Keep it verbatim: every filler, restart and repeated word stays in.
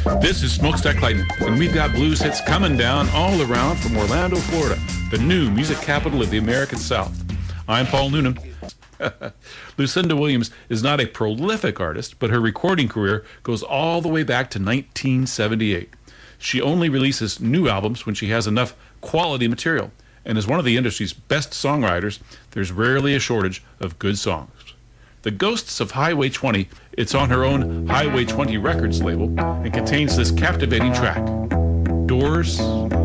This is Smokestack Lightning, and we've got blues hits coming down all around from Orlando, Florida, the new music capital of the American South. I'm Paul Noonan. Lucinda Williams is not a prolific artist, but her recording career goes all the way back to nineteen seventy-eight. She only releases new albums when she has enough quality material, and as one of the industry's best songwriters, there's rarely a shortage of good songs. The Ghosts of Highway twenty, it's on her own Highway twenty Records label and contains this captivating track, Doors